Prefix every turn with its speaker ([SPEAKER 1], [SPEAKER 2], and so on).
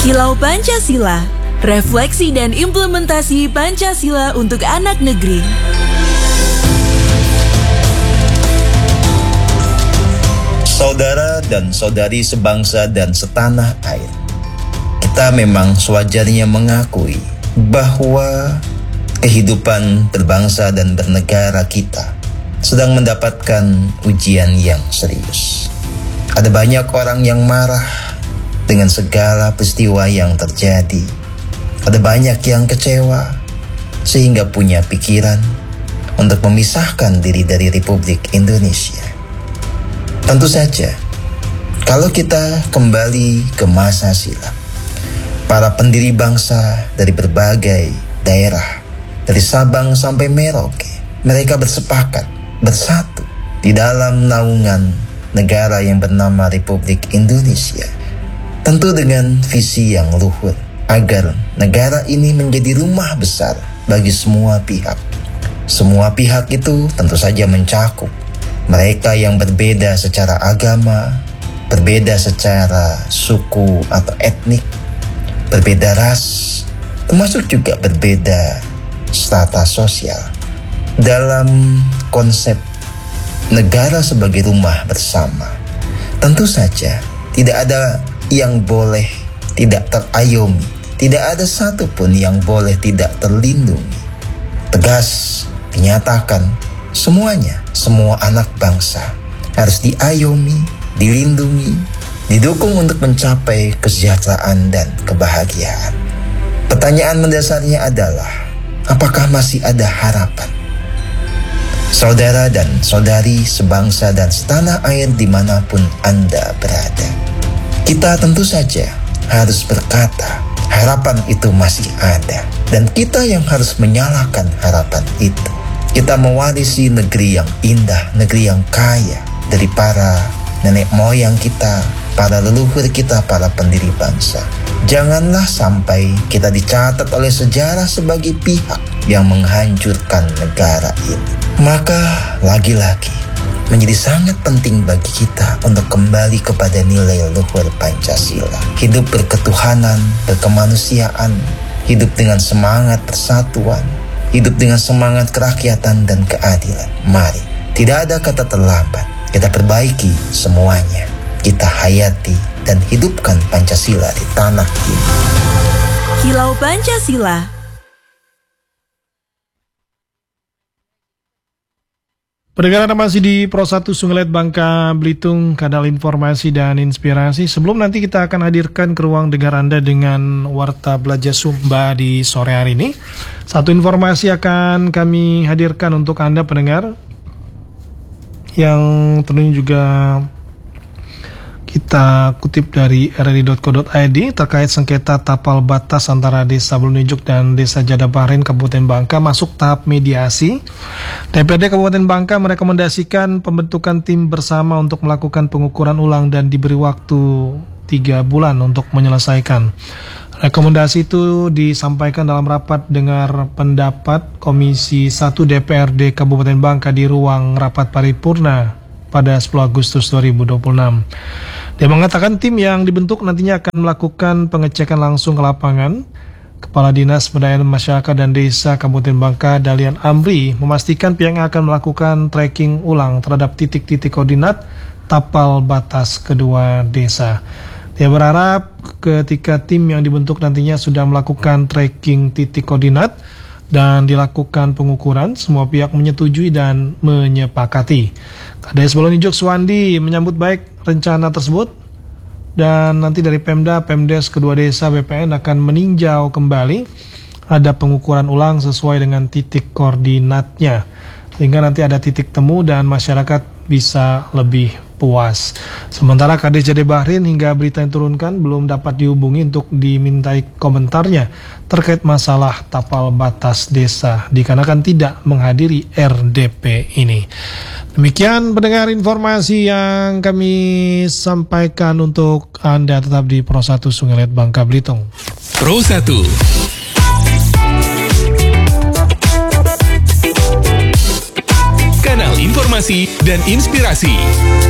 [SPEAKER 1] Kilau Pancasila, refleksi dan implementasi Pancasila untuk anak negeri.
[SPEAKER 2] Saudara dan saudari sebangsa dan setanah air, kita memang sewajarnya mengakui bahwa kehidupan berbangsa dan bernegara kita sedang mendapatkan ujian yang serius. Ada banyak orang yang marah dengan segala peristiwa yang terjadi. Ada banyak yang kecewa sehingga punya pikiran untuk memisahkan diri dari Republik Indonesia. Tentu saja, kalau kita kembali ke masa silam, para pendiri bangsa dari berbagai daerah, dari Sabang sampai Merauke, mereka bersepakat, bersatu di dalam naungan negara yang bernama Republik Indonesia. Tentu dengan visi yang luhur, agar negara ini menjadi rumah besar bagi semua pihak. Semua pihak itu tentu saja mencakup mereka yang berbeda secara agama, berbeda secara suku atau etnik, berbeda ras, termasuk juga berbeda strata sosial. Dalam konsep negara sebagai rumah bersama, tentu saja tidak ada yang boleh tidak terayomi, tidak ada satupun yang boleh tidak terlindungi. Tegas dinyatakan, semuanya, semua anak bangsa harus diayomi, dilindungi, didukung untuk mencapai kesejahteraan dan kebahagiaan. Pertanyaan mendasarnya adalah, apakah masih ada harapan? Saudara dan saudari sebangsa dan setanah air dimanapun Anda berada, kita tentu saja harus berkata, harapan itu masih ada. Dan kita yang harus menyalakan harapan itu. Kita mewarisi negeri yang indah, negeri yang kaya dari para nenek moyang kita, para leluhur kita, para pendiri bangsa. Janganlah sampai kita dicatat oleh sejarah sebagai pihak yang menghancurkan negara ini. Maka lagi-lagi menjadi sangat penting bagi kita untuk kembali kepada nilai luhur Pancasila. Hidup berketuhanan, berkemanusiaan, hidup dengan semangat persatuan, hidup dengan semangat kerakyatan dan keadilan. Mari, tidak ada kata terlambat. Kita perbaiki semuanya. Kita hayati dan hidupkan Pancasila di tanah ini.
[SPEAKER 1] Kilau Pancasila.
[SPEAKER 3] Pendengar masih di Pro 1 Sungai Bangka Belitung, kanal informasi dan inspirasi. Sebelum nanti kita akan hadirkan ke ruang dengar Anda dengan Warta Belajar Sumba di sore hari ini, satu informasi akan kami hadirkan untuk Anda pendengar, yang tentunya juga kita kutip dari rri.co.id terkait sengketa tapal batas antara Desa Belunijuk dan Desa Jadabarin Kabupaten Bangka masuk tahap mediasi. DPRD Kabupaten Bangka merekomendasikan pembentukan tim bersama untuk melakukan pengukuran ulang dan diberi waktu 3 bulan untuk menyelesaikan. Rekomendasi itu disampaikan dalam rapat dengar pendapat Komisi 1 DPRD Kabupaten Bangka di ruang rapat paripurna pada 10 Agustus 2026. Dia mengatakan tim yang dibentuk nantinya akan melakukan pengecekan langsung ke lapangan. Kepala Dinas Pemberdayaan Masyarakat dan Desa Kabupaten Bangka, Dalian Amri, memastikan pihaknya akan melakukan tracking ulang terhadap titik-titik koordinat tapal batas kedua desa. Dia berharap ketika tim yang dibentuk nantinya sudah melakukan tracking titik koordinat dan dilakukan pengukuran, semua pihak menyetujui dan menyepakati. Kades Belunijuk Suwandi menyambut baik rencana tersebut, dan nanti dari Pemda, Pemdes kedua desa BPN akan meninjau kembali ada pengukuran ulang sesuai dengan titik koordinatnya, sehingga nanti ada titik temu dan masyarakat bisa lebih puas. Sementara Kades Jadabarin hingga berita yang turunkan belum dapat dihubungi untuk dimintai komentarnya terkait masalah tapal batas desa dikarenakan tidak menghadiri RDP ini. Demikian pendengar informasi yang kami sampaikan untuk Anda, tetap di Pro 1 Sungai Bangka Belitung.
[SPEAKER 4] Pro 1 kanal informasi dan inspirasi.